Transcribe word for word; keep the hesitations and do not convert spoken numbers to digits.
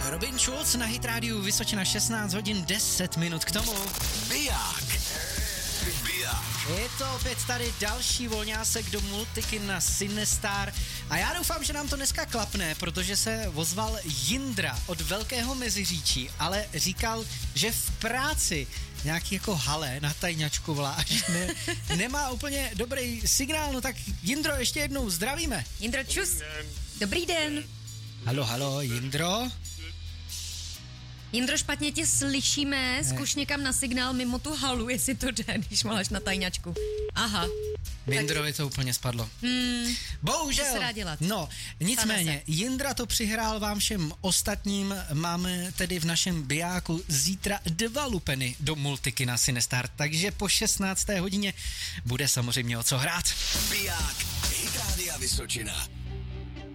Robin Schulz na Hit Rádiu Vysočina, šestnáct hodin deset minut k tomu. Biják. Biják. Je to opět tady další volňásek do Multiky na Sinestar a já doufám, že nám to dneska klapne, protože se ozval Jindra od Velkého Meziříčí, ale říkal, že v práci nějaký jako hale na tajňačku vlá, ne, nemá úplně dobrý signál, no tak Jindro, ještě jednou zdravíme. Jindro, čus. Dobrý den. Halo, halo, Jindro. Jindro, špatně tě slyšíme, zkuš někam na signál mimo tu halu, jestli to jde, když máš na tajňačku. Aha. Jindrovi to úplně spadlo. Hmm, Bohužel. Co se dá dělat? No, nicméně, Jindra to přihrál vám všem ostatním, máme tedy v našem bijáku zítra dva lupeny do Multiky na Sinestar, takže po šestnácté hodině bude samozřejmě o co hrát. Biják. Hit Rádia Vysočina.